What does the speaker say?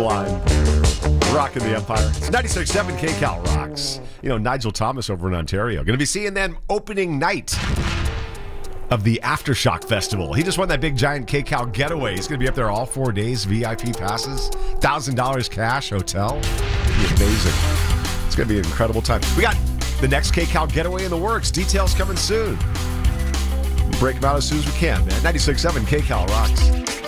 line. Rocking the Empire. It's 96.7 KCal rocks. You know, Nigel Thomas over in Ontario. Going to be seeing them opening night of the Aftershock Festival. He just won that big giant KCal getaway. He's going to be up there all 4 days. VIP passes, $1,000 cash, hotel. It'll be amazing. It's going to be an incredible time. We got the next KCal getaway in the works. Details coming soon. Break them out as soon as we can, man. 96.7 KCal rocks.